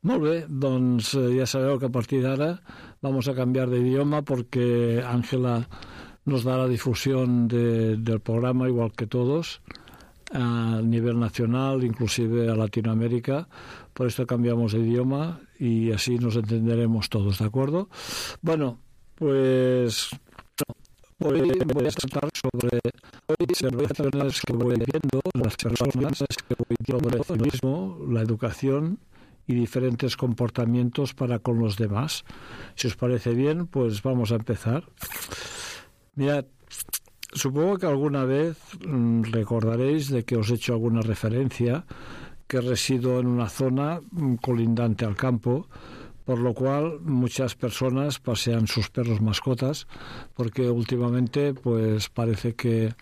Molt bé, doncs ja sabeu que a partir d'ara vamos a cambiar de idioma porque Ángela nos da la difusión del programa igual que todos a nivel nacional, inclusive a Latinoamérica. Por esto cambiamos de idioma y así nos entenderemos todos, ¿de acuerdo? Bueno, pues hoy voy a tratar sobre observaciones que voy viendo las personas sobre el mismo, la educación y diferentes comportamientos para con los demás. Si os parece bien, pues vamos a empezar. Mirad, supongo que alguna vez recordaréis de que os he hecho alguna referencia que resido en una zona colindante al campo, por lo cual muchas personas pasean sus perros mascotas, porque últimamente pues parece que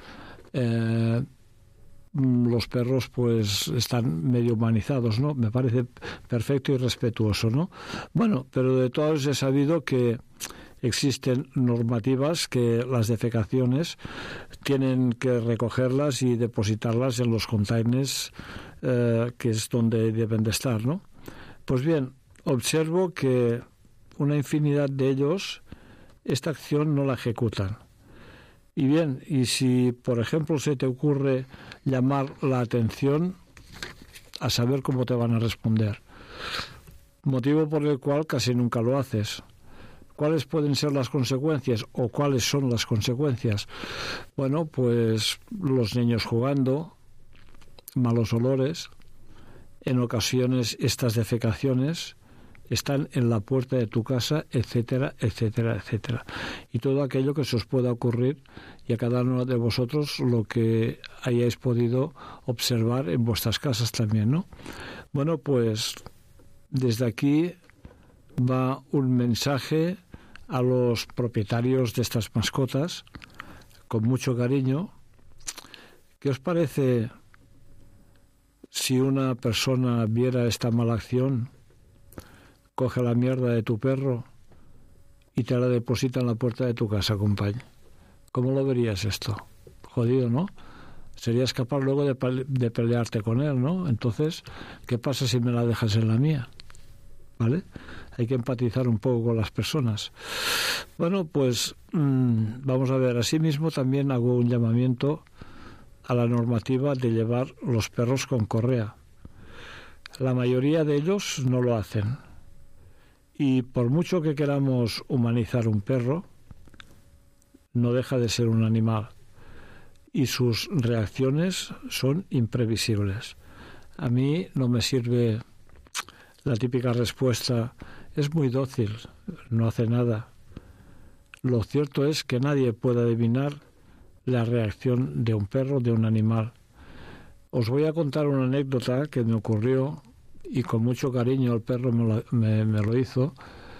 los perros pues están medio humanizados, ¿no? Me parece perfecto y respetuoso, ¿no? Bueno, pero de todos he sabido que existen normativas que las defecaciones tienen que recogerlas y depositarlas en los containers que es donde deben de estar, ¿no? Pues bien, observo que una infinidad de ellos esta acción no la ejecutan. Y bien, y si por ejemplo se te ocurre llamar la atención, a saber cómo te van a responder. Motivo por el cual casi nunca lo haces. ¿Cuáles pueden ser las consecuencias o cuáles son las consecuencias? Bueno, pues los niños jugando, malos olores, en ocasiones estas defecaciones están en la puerta de tu casa, etcétera, etcétera, etcétera. Y todo aquello que se os pueda ocurrir y a cada uno de vosotros lo que hayáis podido observar en vuestras casas también, ¿no? Bueno, pues desde aquí va un mensaje a los propietarios de estas mascotas con mucho cariño. ¿Qué os parece si una persona viera esta mala acción, coge la mierda de tu perro y te la deposita en la puerta de tu casa, compañero? ¿Cómo lo verías esto? Jodido, ¿no? Serías capaz luego de pelearte con él, ¿no? Entonces, ¿qué pasa si me la dejas en la mía? ¿Vale? Hay que empatizar un poco con las personas. Bueno, pues vamos a ver. Asimismo, también hago un llamamiento a la normativa de llevar los perros con correa. La mayoría de ellos no lo hacen. Y por mucho que queramos humanizar un perro, no deja de ser un animal. Y sus reacciones son imprevisibles. A mí no me sirve la típica respuesta, es muy dócil, no hace nada. Lo cierto es que nadie puede adivinar la reacción de un perro, de un animal. Os voy a contar una anécdota que me ocurrió y con mucho cariño el perro me lo hizo.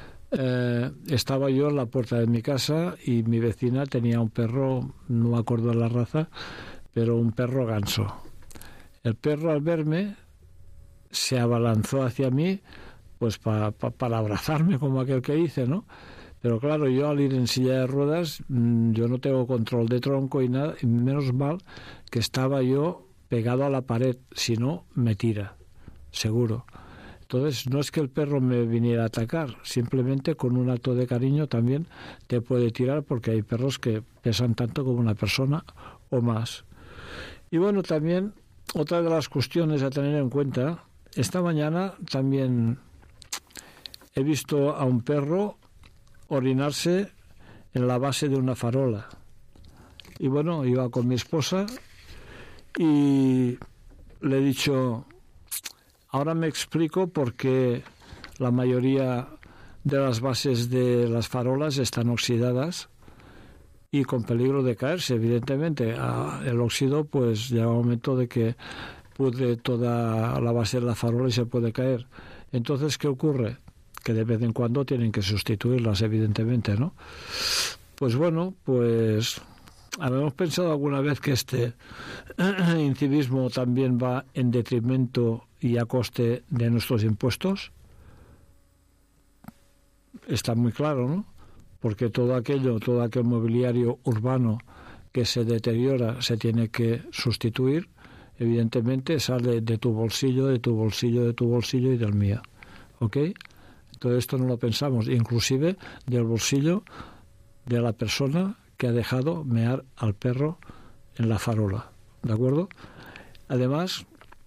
Estaba yo en la puerta de mi casa y mi vecina tenía un perro, no me acuerdo de la raza, pero un perro ganso. El perro al verme se abalanzó hacia mí pues para abrazarme, como aquel que dice, ¿no? Pero claro, yo al ir en silla de ruedas, yo no tengo control de tronco y nada, y menos mal que estaba yo pegado a la pared, si no me tira, seguro. Entonces, no es que el perro me viniera a atacar, simplemente con un acto de cariño también te puede tirar, porque hay perros que pesan tanto como una persona o más. Y bueno, también otra de las cuestiones a tener en cuenta, esta mañana también he visto a un perro orinarse en la base de una farola. Y bueno, iba con mi esposa y le he dicho, ahora me explico por qué la mayoría de las bases de las farolas están oxidadas y con peligro de caerse, evidentemente. El óxido pues llega un momento de que pudre toda la base de la farola y se puede caer. Entonces, ¿qué ocurre? Que de vez en cuando tienen que sustituirlas, evidentemente, ¿no? Pues bueno, pues habíamos pensado alguna vez que este incivismo también va en detrimento y a coste de nuestros impuestos. Está muy claro, ¿no? Porque todo aquel mobiliario urbano que se deteriora se tiene que sustituir, evidentemente sale de tu bolsillo, de tu bolsillo, de tu bolsillo y del mío. ¿ok? Todo esto no lo pensamos, inclusive del bolsillo de la persona que ha dejado mear al perro en la farola, ¿de acuerdo? Además,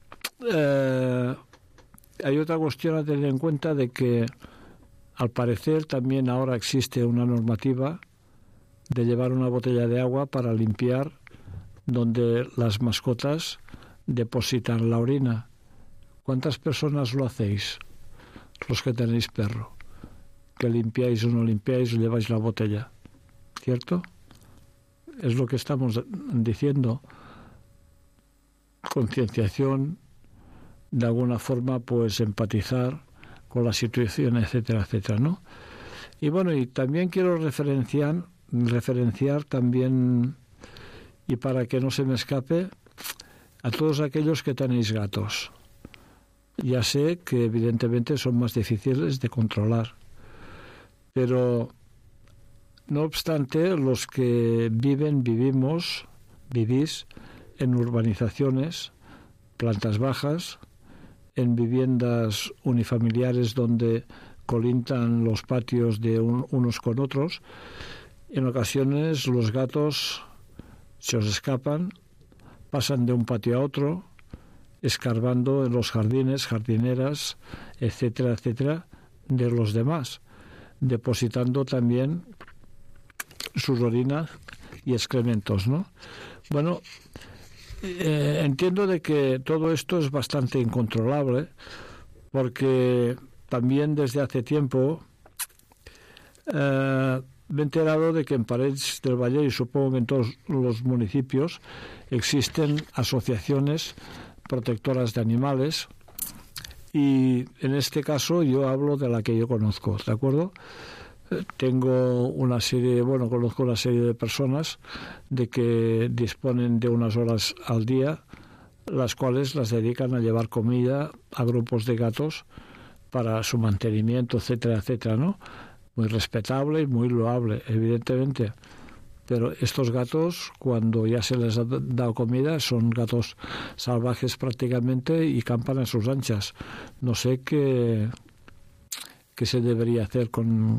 hay otra cuestión a tener en cuenta, de que al parecer también ahora existe una normativa de llevar una botella de agua para limpiar donde las mascotas depositan la orina. ¿Cuántas personas lo hacéis, los que tenéis perro? Que limpiáis o no limpiáis, o lleváis la botella, ¿cierto? Es lo que estamos diciendo. Concienciación, de alguna forma, pues empatizar con la situación, etcétera, etcétera, ¿no? Y bueno, y también quiero referenciar también, y para que no se me escape, a todos aquellos que tenéis gatos. Ya sé que evidentemente son más difíciles de controlar, pero no obstante, los que vivís en urbanizaciones, plantas bajas, en viviendas unifamiliares donde colindan los patios de unos con otros, en ocasiones los gatos se os escapan, pasan de un patio a otro, escarbando en los jardines, jardineras, etcétera, etcétera, de los demás, depositando también sus orinas y excrementos, ¿no? Bueno, entiendo de que todo esto es bastante incontrolable, porque también desde hace tiempo me he enterado de que en Parets del Valle, y supongo que en todos los municipios, existen asociaciones protectoras de animales, y en este caso yo hablo de la que yo conozco, ¿de acuerdo? Tengo una serie, conozco una serie de personas de que disponen de unas horas al día, las cuales las dedican a llevar comida a grupos de gatos para su mantenimiento, etcétera, etcétera, ¿no? Muy respetable y muy loable, evidentemente. Pero estos gatos, cuando ya se les ha dado comida, son gatos salvajes prácticamente y campan a sus anchas. No sé qué se debería hacer con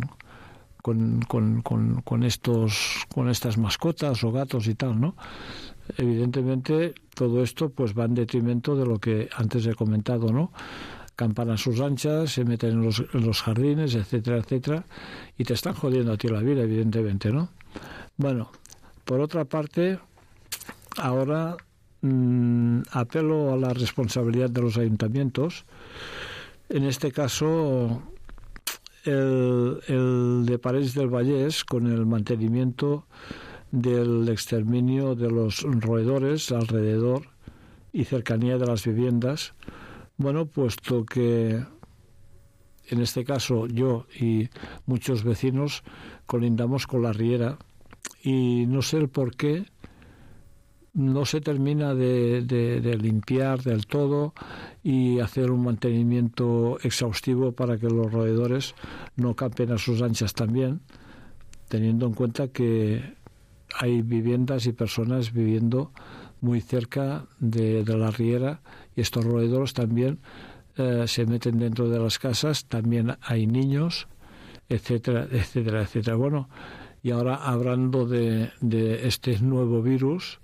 estas mascotas o gatos y tal, ¿no? Evidentemente todo esto pues va en detrimento de lo que antes he comentado, ¿no? Campan a sus anchas, se meten en los jardines, etcétera, etcétera, y te están jodiendo a ti la vida, evidentemente, ¿no? Bueno, por otra parte, ahora apelo a la responsabilidad de los ayuntamientos. En este caso, el de Parets del Vallès, con el mantenimiento del exterminio de los roedores alrededor y cercanía de las viviendas. Bueno, puesto que en este caso yo y muchos vecinos colindamos con la riera, y no sé el por qué no se termina de limpiar del todo y hacer un mantenimiento exhaustivo para que los roedores no campen a sus anchas también, teniendo en cuenta que hay viviendas y personas viviendo muy cerca de la riera, y estos roedores también se meten dentro de las casas, también hay niños, etcétera, etcétera, etcétera. Bueno, y ahora hablando de este nuevo virus,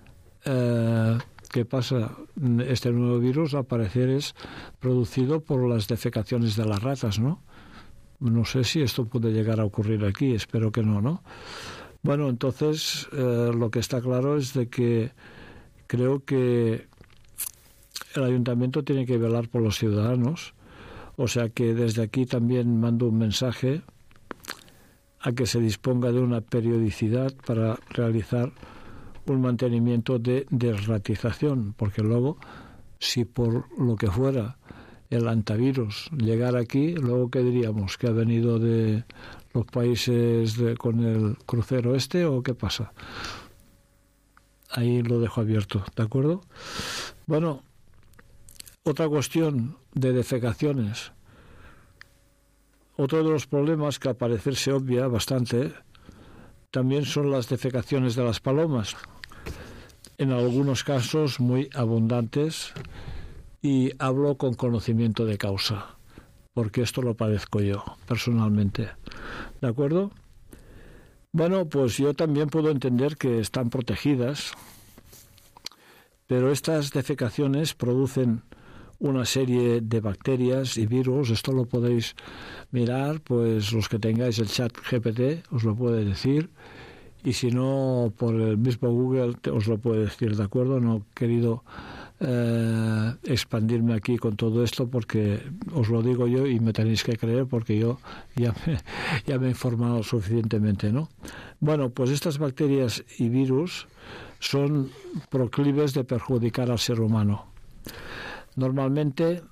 ¿qué pasa? Este nuevo virus al parecer es producido por las defecaciones de las ratas, ¿no? No sé si esto puede llegar a ocurrir aquí, espero que no, ¿no? Bueno, entonces lo que está claro es de que creo que el ayuntamiento tiene que velar por los ciudadanos, o sea que desde aquí también mando un mensaje a que se disponga de una periodicidad para realizar un mantenimiento de desratización, porque luego, si por lo que fuera el antivirus llegara aquí, luego ¿qué diríamos? ¿Que ha venido de los países con el crucero este o qué pasa? Ahí lo dejo abierto, ¿de acuerdo? Bueno, otra cuestión de defecaciones. Otro de los problemas que al parecer se obvia bastante también son las defecaciones de las palomas, en algunos casos muy abundantes, y hablo con conocimiento de causa. porque esto lo padezco yo, personalmente. ¿De acuerdo? Bueno, pues yo también puedo entender que están protegidas, pero estas defecaciones producen una serie de bacterias y virus. Esto lo podéis mirar, pues los que tengáis el chat GPT os lo puede decir, y si no, por el mismo Google os lo puede decir, ¿de acuerdo? No he querido expandirme aquí con todo esto porque os lo digo yo y me tenéis que creer porque yo ya me he informado suficientemente, ¿no? Bueno, pues estas bacterias y virus son proclives de perjudicar al ser humano. Normalmente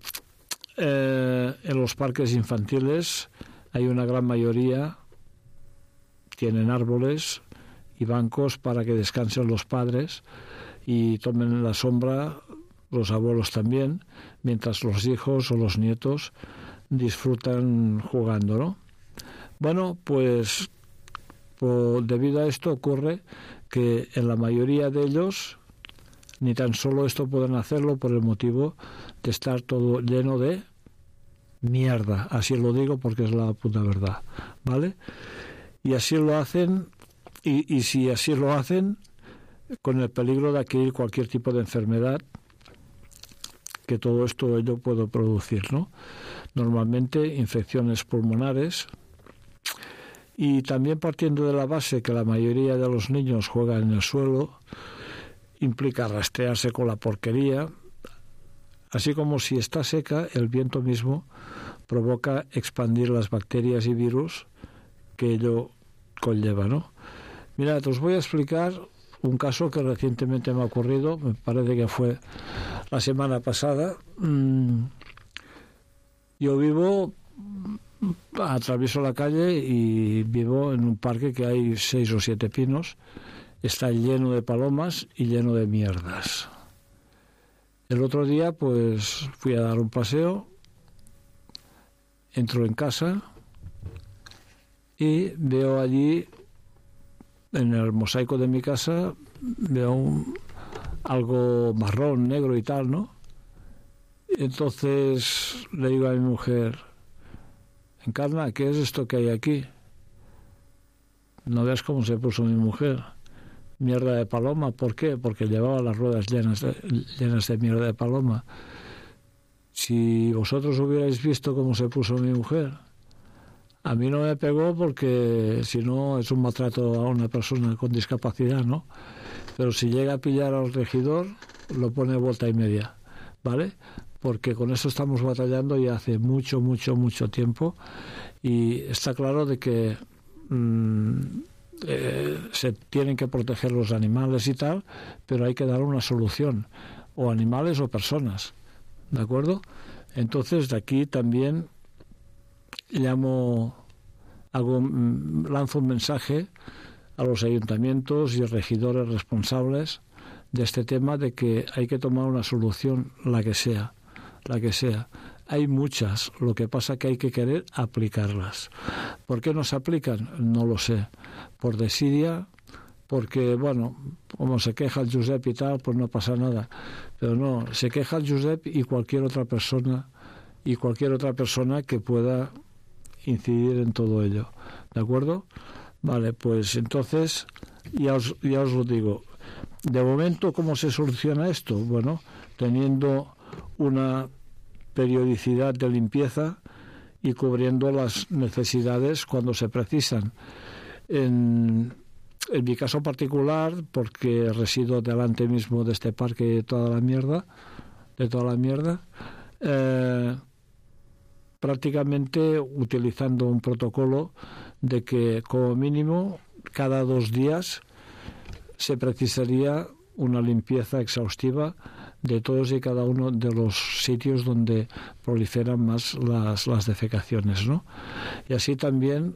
en los parques infantiles hay una gran mayoría, tienen árboles y bancos para que descansen los padres y tomen la sombra, los abuelos también, mientras los hijos o los nietos disfrutan jugando, ¿no? Bueno, pues debido a esto ocurre que en la mayoría de ellos ni tan solo esto pueden hacerlo por el motivo de estar todo lleno de mierda, así lo digo porque es la puta verdad, ¿vale? Y así lo hacen, y si así lo hacen, con el peligro de adquirir cualquier tipo de enfermedad que todo esto ello puede producir, ¿no? Normalmente infecciones pulmonares, y también partiendo de la base que la mayoría de los niños juegan en el suelo, implica rastrearse con la porquería, así como si está seca, el viento mismo provoca expandir las bacterias y virus que ello conlleva, ¿no? Mirad, os voy a explicar un caso que recientemente me ha ocurrido, me parece que fue la semana pasada. Yo atravieso la calle y vivo en un parque que hay 6 o 7 pinos, está lleno de palomas y lleno de mierdas. El otro día pues fui a dar un paseo, entro en casa y veo allí, en el mosaico de mi casa, veo algo marrón, negro y tal, ¿no? Entonces le digo a mi mujer: Encarna, ¿qué es esto que hay aquí? No veas cómo se puso mi mujer. Mierda de paloma. ¿Por qué? Porque llevaba las ruedas llenas de mierda de paloma. Si vosotros hubierais visto cómo se puso mi mujer, a mí no me pegó porque si no es un maltrato a una persona con discapacidad, ¿no? Pero si llega a pillar al regidor, lo pone vuelta y media, ¿vale? Porque con eso estamos batallando ya hace mucho tiempo, y está claro de que se tienen que proteger los animales y tal, pero hay que dar una solución, o animales o personas, ¿de acuerdo? Entonces de aquí también lanzo un mensaje a los ayuntamientos y regidores responsables de este tema, de que hay que tomar una solución, la que sea. Hay muchas, lo que pasa que hay que querer aplicarlas. ¿Por qué no se aplican? No lo sé. Por desidia, porque, bueno, como se queja el Josep y tal, pues no pasa nada. Pero no, se queja el Josep y cualquier otra persona que pueda incidir en todo ello. ¿De acuerdo? Vale, pues entonces ya os lo digo. De momento, ¿cómo se soluciona esto? Bueno, teniendo una periodicidad de limpieza y cubriendo las necesidades cuando se precisan. En mi caso particular, porque resido delante mismo de este parque de toda la mierda, prácticamente utilizando un protocolo de que como mínimo cada 2 días se precisaría una limpieza exhaustiva de todos y cada uno de los sitios donde proliferan más las defecaciones, ¿no? Y así también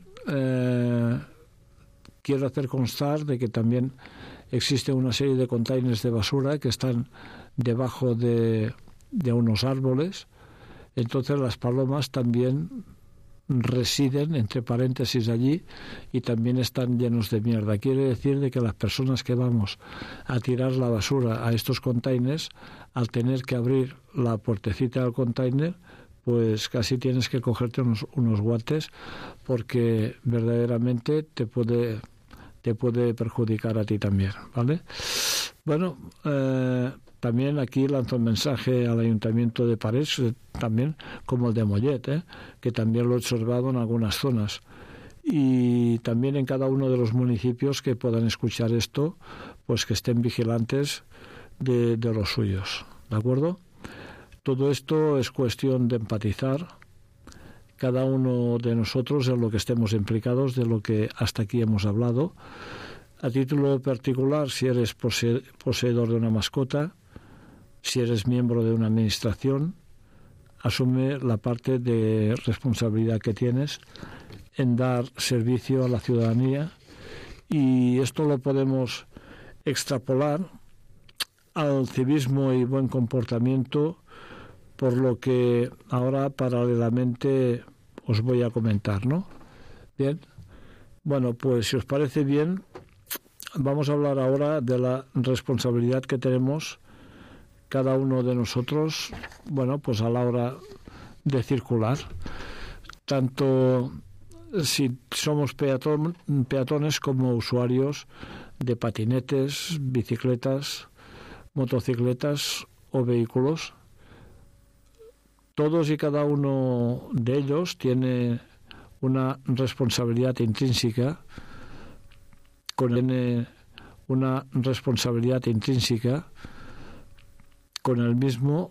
quiero hacer constar de que también existe una serie de containers de basura que están debajo de unos árboles. Entonces las palomas también residen, entre paréntesis, allí, y también están llenos de mierda. Quiere decir de que las personas que vamos a tirar la basura a estos containers, al tener que abrir la puertecita del container, pues casi tienes que cogerte unos guantes, porque verdaderamente te puede perjudicar a ti también, ¿vale? Bueno, también aquí lanzo un mensaje al Ayuntamiento de Parets, también como el de Mollet, que también lo he observado en algunas zonas. Y también en cada uno de los municipios que puedan escuchar esto, pues que estén vigilantes de los suyos, ¿de acuerdo? Todo esto es cuestión de empatizar, cada uno de nosotros en lo que estemos implicados, de lo que hasta aquí hemos hablado. A título particular, si eres poseedor de una mascota, si eres miembro de una administración, asume la parte de responsabilidad que tienes en dar servicio a la ciudadanía, y esto lo podemos extrapolar al civismo y buen comportamiento, por lo que ahora paralelamente os voy a comentar, ¿no? Bien, bueno, pues si os parece bien, vamos a hablar ahora de la responsabilidad que tenemos cada uno de nosotros, bueno, pues a la hora de circular, tanto si somos peatones como usuarios de patinetes, bicicletas, motocicletas o vehículos. Todos y cada uno de ellos tiene una responsabilidad intrínseca con el mismo